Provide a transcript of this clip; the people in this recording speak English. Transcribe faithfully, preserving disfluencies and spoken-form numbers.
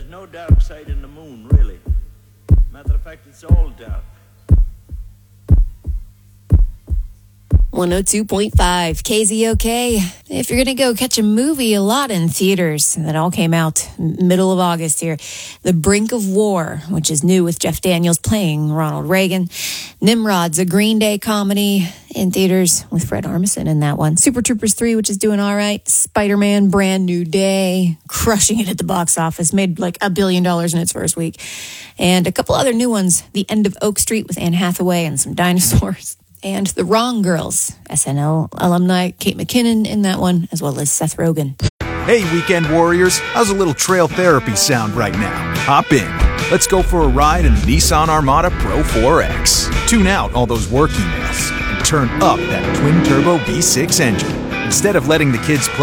there's no dark side in the moon, really. Matter of fact, it's all dark. one oh two point five K Z O K. If you're going to go catch a movie, a lot in theaters that all came out middle of August here. The Brink of War, which is new with Jeff Daniels playing Ronald Reagan. Nimrod's a Green Day comedy in theaters with Fred Armisen in that one. Super Troopers three, which is doing all right. Spider-Man Brand New Day, crushing it at the box office. Made like a billion dollars in its first week. And a couple other new ones. The End of Oak Street with Anne Hathaway and some dinosaurs. And The Wrong Girls, S N L alumni Kate McKinnon in that one, as well as Seth Rogen. Hey, weekend warriors, how's a little trail therapy sound right now? Hop in. Let's go for a ride in the Nissan Armada Pro four X. Tune out all those work emails and turn up that twin-turbo V six engine. Instead of letting the kids play